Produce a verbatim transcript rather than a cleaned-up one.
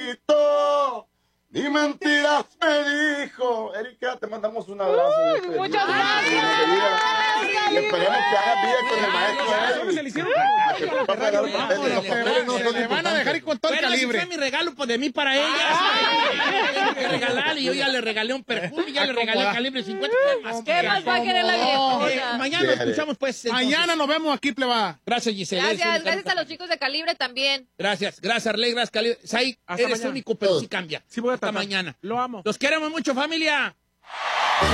Ni mentiras me dijo. Erika, te mandamos un abrazo. Uy, muchas gracias. Y esperemos que hagas bien con el maestro. Se le hicieron Le van a dejar ir con todo el calibre. Fue mi regalo pues, de mí para ella. Que regalar y yo ya le regalé un perfume, ya le regalé el calibre cincuenta. ¿Qué más va a querer la viejona? Eh, mañana nos escuchamos pues. entonces. Mañana nos vemos aquí, pleba. Gracias, Giselle. Gracias, gracias a los chicos de Calibre también. Gracias, gracias, Arley, gracias, Calibre. Sai, Hasta eres mañana. único, pero sí cambia. Sí voy a Hasta tratar. mañana. Lo amo. Los queremos mucho, familia.